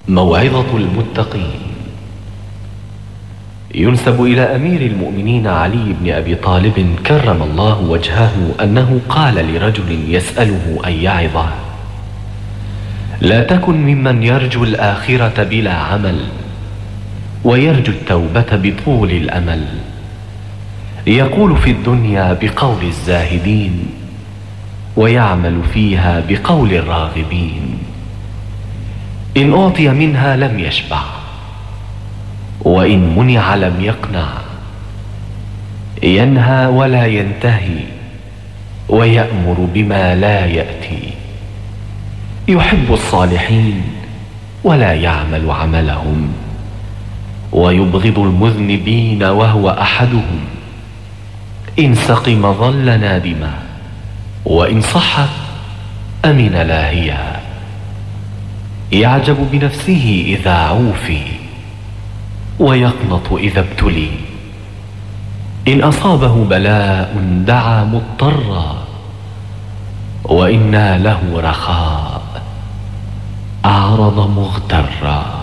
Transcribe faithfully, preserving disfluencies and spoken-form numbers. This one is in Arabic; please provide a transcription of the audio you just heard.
موعظة المتقين. ينسب إلى أمير المؤمنين علي بن أبي طالب كرم الله وجهه أنه قال لرجل يسأله أن يعظه: لا تكن ممن يرجو الآخرة بلا عمل ويرجو التوبة بطول الأمل، يقول في الدنيا بقول الزاهدين ويعمل فيها بقول الراغبين. إن أعطي منها لم يشبع، وإن منع لم يقنع، ينهى ولا ينتهي ويأمر بما لا يأتي، يحب الصالحين ولا يعمل عملهم، ويبغض المذنبين وهو أحدهم. إن سقم ظل نادما، وإن صح أمن لاهيا، يعجب بنفسه إذا عوفي ويقنط إذا ابتلي. إن أصابه بلاء دعا مضطرا، وإن ناله رخاء أعرض مغترا.